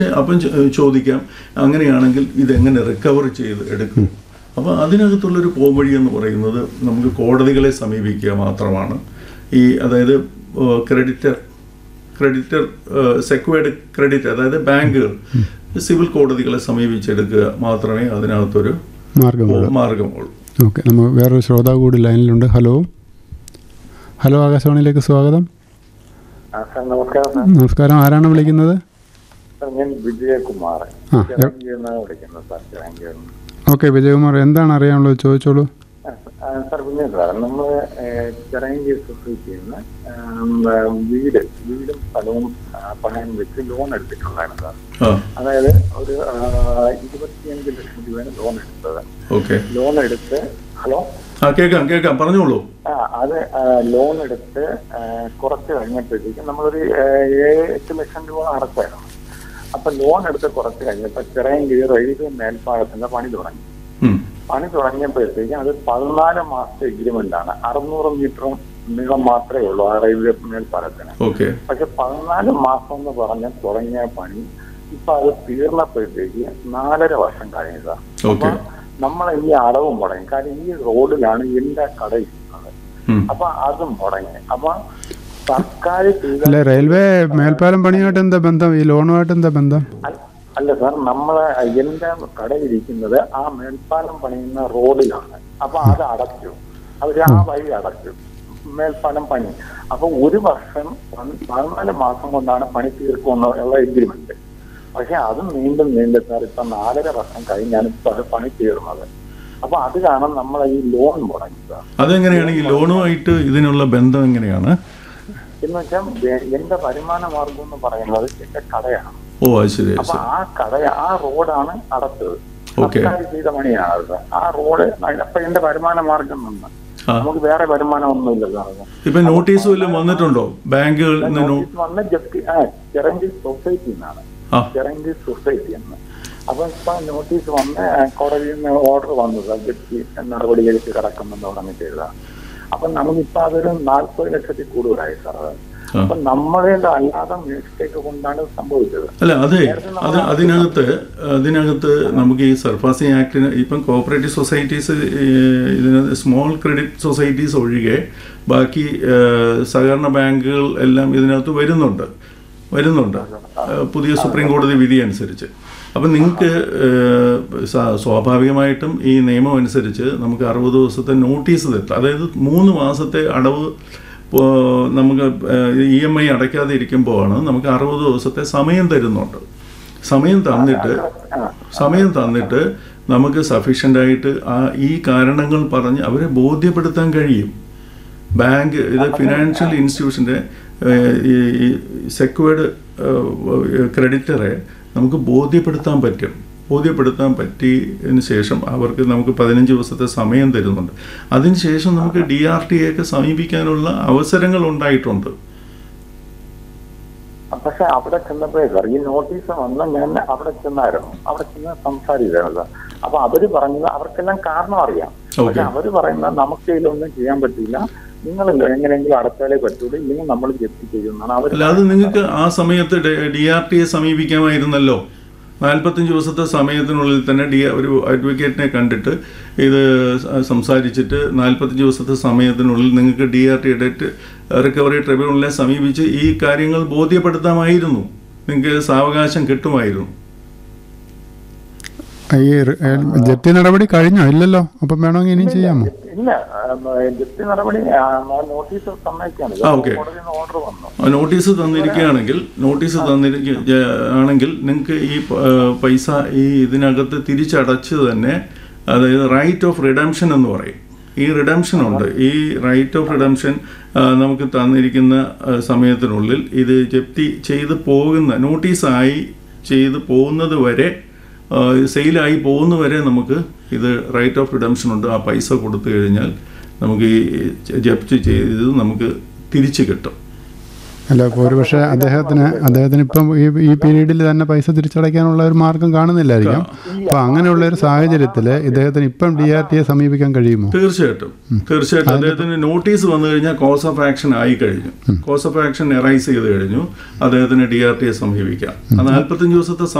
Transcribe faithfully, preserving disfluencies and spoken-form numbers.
അപ്പം ചോദിക്കാം, അങ്ങനെയാണെങ്കിൽ ഇതെങ്ങനെ റിക്കവർ ചെയ്ത് എടുക്കും? അപ്പോൾ അതിനകത്തുള്ളൊരു പോംവഴി എന്ന് പറയുന്നത് നമുക്ക് കോടതികളെ സമീപിക്കുക മാത്രമാണ്. ഈ അതായത് ക്രെഡിറ്റർ ക്രെഡിറ്റർ സെക്വേർഡ് ക്രെഡിറ്റ്, അതായത് ബാങ്കുകൾ സിവിൽ കോടതികളെ സമീപിച്ചെടുക്കുക മാത്രമേ അതിനകത്തൊരു മാർഗമുള്ളൂ. ഓക്കെ, നമ്മൾ വേറൊരു ശ്രോതാവ് കൂടി ലൈനിലുണ്ട്. ഹലോ ഹലോ ആകാശവാണിയിലേക്ക് സ്വാഗതം. നമസ്കാരം, ആരാണ് വിളിക്കുന്നത്? ഞാൻ വിജയകുമാർ. ഓക്കെ വിജയകുമാർ, എന്താണ് അറിയാനുള്ളത്? ചോദിച്ചോളൂ. സാർ പിന്നെ സാർ നമ്മൾ ചിറയൻകീഴ് സൊസൈറ്റിയിൽ നിന്ന് വീട് വീടും സ്ഥലവും പണയം വെച്ച് ലോൺ എടുത്തിട്ടുണ്ടായിരുന്നു സാർ. അതായത് ഒരു ഇരുപത്തിയഞ്ച് ലക്ഷം രൂപയാണ് ലോൺ എടുത്തത്. ലോൺ എടുത്ത് ഹലോ കേൾക്കാം കേൾക്കാം പറഞ്ഞോളൂ. ആ അത് ലോൺ എടുത്ത് കുറച്ച് കഴിഞ്ഞപ്പോഴത്തേക്കും നമ്മളൊരു ഏഴ് എട്ട് ലക്ഷം രൂപ അടച്ചായിരുന്നു. അപ്പൊ ലോൺ എടുത്ത് കുറച്ച് കഴിഞ്ഞപ്പോ ചിറയൻകീഴ് റെയിൽവേ മേൽപ്പാലത്തിന്റെ പണി തുടങ്ങി. പണി തുടങ്ങിയപ്പോഴത്തേക്കും അത് പതിനാല് മാസത്തെ എഗ്രിമെന്റ് ആണ്. അറുന്നൂറ് മീറ്ററും നീളം മാത്രമേ ഉള്ളൂ ആ റെയിൽവേ മേൽപ്പാലത്തിന്. പക്ഷെ പതിനാല് മാസം എന്ന് പറഞ്ഞ തുടങ്ങിയ പണി ഇപ്പൊ അത് തീർന്നപ്പോഴത്തേക്ക് നാലര വർഷം കഴിഞ്ഞതാണ്. അപ്പൊ നമ്മൾ ഈ അടവും മുടങ്ങി. കാരണം ഈ റോഡിലാണ് എന്റെ കട ഇരിക്കുന്നത്. അപ്പൊ അതും മുടങ്ങി. അപ്പൊ സർക്കാർ റെയിൽവേ മേൽപ്പാലം പണിയായിട്ട് എന്താ ബന്ധം? ഈ ലോണുമായിട്ട് എന്താ ബന്ധം? അല്ല സാർ, നമ്മളെ എന്റെ കടയിരിക്കുന്നത് ആ മേൽപ്പാലം പണിയുന്ന റോഡിലാണ്. അപ്പൊ അത് അടച്ചു, അവര് ആ വഴി അടച്ചു, മേൽപ്പാലം പണി. അപ്പൊ ഒരു വർഷം പതിനാല് മാസം കൊണ്ടാണ് പണി തീർക്കുമെന്നുള്ള എഗ്രിമെന്റ്. പക്ഷെ അത് നീണ്ടും നീണ്ടും സാർ ഇപ്പൊ നാലര വർഷം കഴിഞ്ഞാണ് ഇപ്പൊ അത് പണി തീർന്നത്. അപ്പൊ അത് കാരണം നമ്മളെ ഈ ലോൺ മുടങ്ങി സാർ. അതെങ്ങനെയാണ് ഈ ലോണുമായിട്ട് ഇതിനുള്ള ബന്ധം എങ്ങനെയാണ് എന്ന് വെച്ചാൽ എന്റെ വരുമാന മാർഗം എന്ന് പറയുന്നത് എന്റെ കടയാണ്. ഓ ശരി. അപ്പൊ ആ കട ആ റോഡാണ് അടച്ചത്. സർക്കാർ ചെയ്ത പണിയാണ് ആ റോഡ്. അപ്പൊ എന്റെ വരുമാന മാർഗം നിന്ന് നമുക്ക് വേറെ വരുമാനം ഒന്നുമില്ല സാറേ. ഇപ്പൊ നോട്ടീസ് വല്ലതും വന്നിട്ടുണ്ടോ ബാങ്കുകളിൽ നിന്ന്? വന്ന ജപ്തി ആ ചിറയൻകീഴ് സൊസൈറ്റി എന്നാണ്, ചിറയൻകീഴ് സൊസൈറ്റി എന്ന്. അപ്പൊ ഇപ്പൊ നോട്ടീസ് വന്ന് കോടതിയിൽ നിന്ന് ഓർഡർ വന്നത് ജപ്തി നടപടിയിലേക്ക് കിടക്കുമെന്ന് പറഞ്ഞിട്ട് എഴുതാം. അപ്പൊ നമുക്കിപ്പോ അതൊരു നാൽപ്പത് ലക്ഷത്തിൽ കൂടുതലായി സാർ. അപ്പൊ നമ്മളെ അല്ലാതെ മിസ്റ്റേക്ക് കൊണ്ടാണ് സംഭവിച്ചത്. അല്ല അതെ, അത് അതിനകത്ത് അതിനകത്ത് നമുക്ക് ഈ സർഫാസിംഗ് ആക്ടിന് ഇപ്പം കോഓപ്പറേറ്റീവ് സൊസൈറ്റീസ്, ഇതിനകത്ത് സ്മോൾ ക്രെഡിറ്റ് സൊസൈറ്റീസ് ഒഴികെ ബാക്കി സഹകരണ ബാങ്കുകൾ എല്ലാം ഇതിനകത്ത് വരുന്നുണ്ട് വരുന്നുണ്ട് പുതിയ സുപ്രീം കോടതി വിധി അനുസരിച്ച്. അപ്പം നിങ്ങൾക്ക് സ്വാഭാവികമായിട്ടും ഈ നിയമം അനുസരിച്ച് നമുക്ക് അറുപത് ദിവസത്തെ നോട്ടീസ് തരും. അതായത് മൂന്ന് മാസത്തെ അടവ് നമുക്ക് ഇ എം ഐ അടയ്ക്കാതെ ഇരിക്കുമ്പോഴാണ് നമുക്ക് അറുപത് ദിവസത്തെ സമയം തരുന്നുണ്ട്. സമയം തന്നിട്ട് സമയം തന്നിട്ട് നമുക്ക് സഫീഷ്യൻ്റായിട്ട് ആ ഈ കാരണങ്ങൾ പറഞ്ഞ് അവരെ ബോധ്യപ്പെടുത്താൻ കഴിയും. ബാങ്ക് ഇത് ഫിനാൻഷ്യൽ ഇൻസ്റ്റിറ്റ്യൂഷൻ്റെ ഈ സെക്വേർഡ് ക്രെഡിറ്ററെ നമുക്ക് ബോധ്യപ്പെടുത്താൻ പറ്റും. ബോധ്യപ്പെടുത്താൻ പറ്റിയതിന് ശേഷം അവർക്ക് നമുക്ക് പതിനഞ്ച് ദിവസത്തെ സമയം തരുന്നുണ്ട്. അതിനുശേഷം നമുക്ക് ഡി ആർ ടി എയൊക്കെ സമീപിക്കാനുള്ള അവസരങ്ങൾ ഉണ്ടായിട്ടുണ്ട്. പക്ഷെ അവിടെ ചെന്നപ്പോഴേ സാർ ഈ നോട്ടീസ് വന്ന ഞാൻ അവിടെ ചെന്നായിരുന്നു. അവിടെ ചെന്ന് സംസാരിച്ചായിരുന്നു. അപ്പൊ അവര് പറഞ്ഞത് അവർക്കെല്ലാം കാരണം അറിയാം. പക്ഷെ അവര് പറയുന്നത് നമുക്ക് ഇതിലൊന്നും ചെയ്യാൻ പറ്റില്ല, നിങ്ങൾ എങ്ങനെയെങ്കിലും അടച്ചാലേ പറ്റൂല, ഇല്ലെങ്കിൽ നമ്മൾ ജപ്തി ചെയ്യുന്നതാണ് അവർ. അല്ലാതെ നിങ്ങൾക്ക് ആ സമയത്ത് ഡി ആർ ടി എ സമീപിക്കാമായിരുന്നല്ലോ. നാൽപ്പത്തഞ്ച് ദിവസത്തെ സമയത്തിനുള്ളിൽ തന്നെ ഡി ഒരു അഡ്വക്കേറ്റിനെ കണ്ടിട്ട് ഇത് സംസാരിച്ചിട്ട് നാൽപ്പത്തഞ്ച് ദിവസത്തെ സമയത്തിനുള്ളിൽ നിങ്ങൾക്ക് D R T debt recovery ട്രിബ്യൂണലിനെ സമീപിച്ച് ഈ കാര്യങ്ങൾ ബോധ്യപ്പെടുത്താമായിരുന്നു. നിങ്ങൾക്ക് സാവകാശം കിട്ടുമായിരുന്നു. ഈ ജപ്തി നടപടി കഴിഞ്ഞോ? ഇല്ലല്ലോ. അപ്പം വേണമെങ്കിൽ ഇനിയും ചെയ്യാമോ? ഇല്ല, ജപ്തി നടപടി നോട്ടീസ് ഓർഡർ വന്നു. നോട്ടീസ് തന്നിരിക്കുകയാണെങ്കിൽ നോട്ടീസ് തന്നിരിക്കുകയാണെങ്കിൽ നിങ്ങൾക്ക് ഈ പൈസ ഈ ഇതിനകത്ത് തിരിച്ചടച്ച് തന്നെ, അതായത് റൈറ്റ് ഓഫ് റിഡംഷൻ എന്ന് പറയും. ഈ റിഡംഷൻ ഉണ്ട്. ഈ റൈറ്റ് ഓഫ് റിഡംഷൻ നമുക്ക് തന്നിരിക്കുന്ന സമയത്തിനുള്ളിൽ ഇത് ജപ്തി ചെയ്ത് പോകുന്ന നോട്ടീസായി ചെയ്ത് പോകുന്നത് വരെ, സെയിലായി പോകുന്നവരെ നമുക്ക് ഇത് റൈറ്റ് ഓഫ് റിഡംഷൻ ഉണ്ട്. ആ പൈസ കൊടുത്തു കഴിഞ്ഞാൽ നമുക്ക് ഈ ജപ്തി ചെയ്ത് നമുക്ക് തിരിച്ചു കിട്ടും. അല്ല ഇപ്പോൾ ഒരു പക്ഷേ അദ്ദേഹത്തിന് അദ്ദേഹത്തിന് ഇപ്പം ഈ ഈ പീരീഡിൽ തന്നെ പൈസ തിരിച്ചടയ്ക്കാനുള്ള ഒരു മാർഗം കാണുന്നില്ലായിരിക്കാം. അപ്പോൾ അങ്ങനെയുള്ള ഒരു സാഹചര്യത്തിൽ ഇദ്ദേഹത്തിന് ഇപ്പം ഡി ആർ ടിയെ സമീപിക്കാൻ കഴിയുമോ? തീർച്ചയായിട്ടും തീർച്ചയായിട്ടും അദ്ദേഹത്തിന് നോട്ടീസ് വന്നു കഴിഞ്ഞാൽ കോസ് ഓഫ് ആക്ഷൻ ആയി കഴിഞ്ഞു. കോസ് ഓഫ് ആക്ഷൻ എറൈസ് ചെയ്ത് കഴിഞ്ഞു. അദ്ദേഹത്തിന് ഡി ആർ ടിയെ സമീപിക്കാം. നാൽപ്പത്തഞ്ച് ദിവസത്തെ